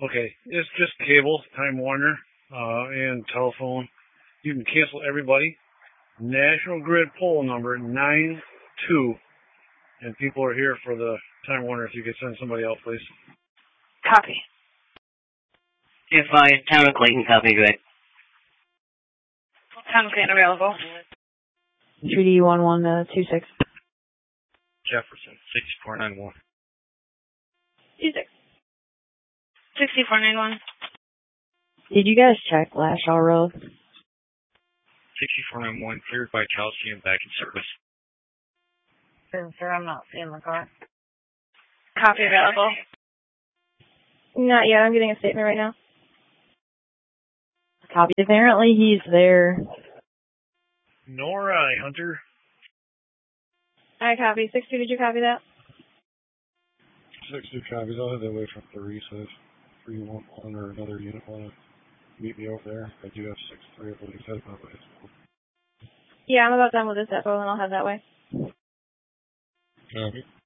Okay, it's just cable, Time Warner, and telephone. You can cancel everybody. National Grid poll number 92. And people are here for the Time Warner. If you could send somebody else, please. Copy. If Town of Clayton, copy, go ahead. Town of Clayton available. Treaty 1126. Jefferson, 6491. 26. 6491. Did you guys check Lashaw Road? 6491, cleared by Chelsea and back in service. Sir, I'm not seeing the car. Copy available. Not yet. I'm getting a statement right now. Copy. Apparently he's there. Nor I, Hunter. I copy. 6-2, did you copy that? 6-2 copies. I'll have that way from 3, so if 3-1 or another unit want to meet me over there, I do have 6-3 of what he said about it. Yeah, I'm about done with this depot, and I'll have that way. Copy.